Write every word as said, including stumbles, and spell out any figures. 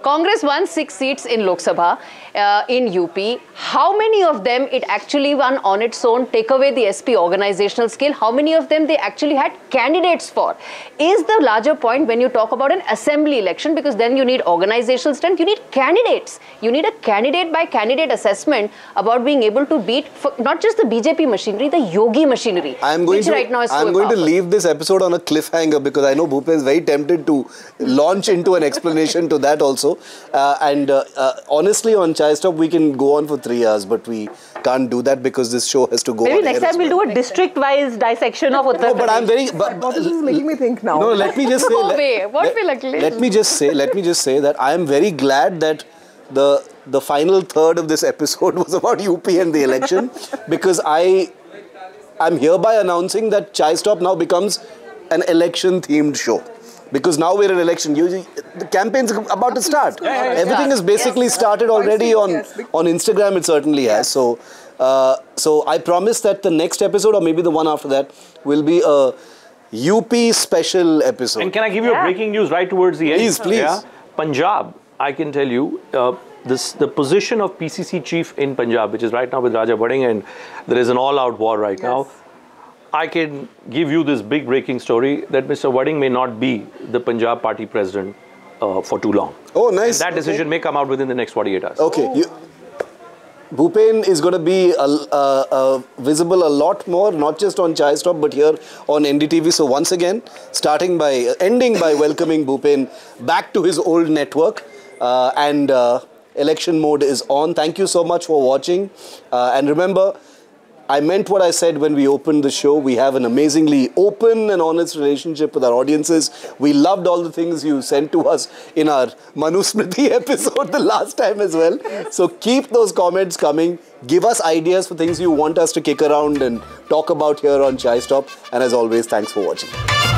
Congress won six seats in Lok Sabha uh, in U P. How many of them it actually won on its own? Take away the S P organizational skill. How many of them they actually had candidates for? Is the larger point when you talk about an assembly election, because then you need organizational strength, you need candidates. You need a candidate by candidate assessment about being able to beat not just the B J P machinery, the Yogi machinery, I'm going which to, right now is so I'm going powerful. to leave this episode on a cliffhanger because I know Bhupen is very tempted to launch into an explanation to that also. Uh, and uh, uh, honestly, on Chai Stop, we can go on for three hours, but we can't do that because this show has to go Maybe on next time we'll do a district-wise dissection of Uttar No, but I'm Pradesh. very... But, What is this making me think now? No, let me just say... No let, way. What let, will actually... let me just say, let me just say that I am very glad that the the final third of this episode was about U P and the election because I am hereby announcing that Chai Stop now becomes an election-themed show. Because now we're in election. You, the campaign's about to start. Yeah, yeah, yeah. Everything is basically started already on, on Instagram. It certainly has. So, uh, so I promise that the next episode, or maybe the one after that, will be a U P special episode. And can I give you Yeah. a breaking news right towards the end? Please, please. Yeah? Punjab, I can tell you, uh, this the position of P C C chief in Punjab, which is right now with Raja Vading, and there is an all-out war right Yes. now. I can give you this big breaking story that Mister Vading may not be the Punjab party president uh, for too long. Oh, nice. And that decision okay. may come out within the next forty-eight hours. Okay. You, Bhupen is going to be uh, uh, visible a lot more, not just on Chai Stop, but here on N D T V. So once again, starting by, uh, ending by welcoming Bhupen back to his old network. Uh, and uh, election mode is on. Thank you so much for watching. Uh, and remember, I meant what I said when we opened the show. We have an amazingly open and honest relationship with our audiences. We loved all the things you sent to us in our Manusmriti episode the last time as well. So keep those comments coming. Give us ideas for things you want us to kick around and talk about here on Chai Stop. And as always, thanks for watching.